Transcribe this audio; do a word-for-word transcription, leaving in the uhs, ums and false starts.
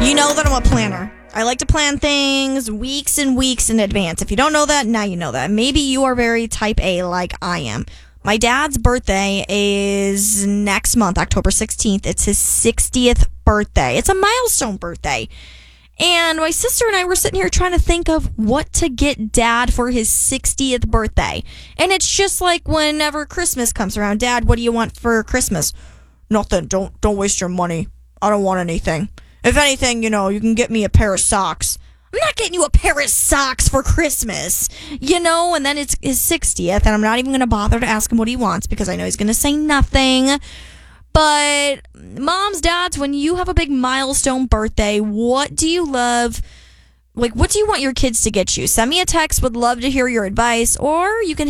You know that I'm a planner. I like to plan things weeks and weeks in advance. If you don't know that, now you know that. Maybe you are very type A like I am. My dad's birthday is next month, October sixteenth. It's his sixtieth birthday. It's a milestone birthday. And my sister and I were sitting here trying to think of what to get Dad for his sixtieth birthday. And it's just like whenever Christmas comes around. Dad, what do you want for Christmas? Nothing. Don't don't waste your money. I don't want anything. If anything, you know, you can get me a pair of socks. I'm not getting you a pair of socks for Christmas, you know, and then it's his sixtieth, and I'm not even going to bother to ask him what he wants because I know he's going to say nothing. But moms, dads, when you have a big milestone birthday, what do you love? Like, what do you want your kids to get you? Send me a text. Would love to hear your advice, or you can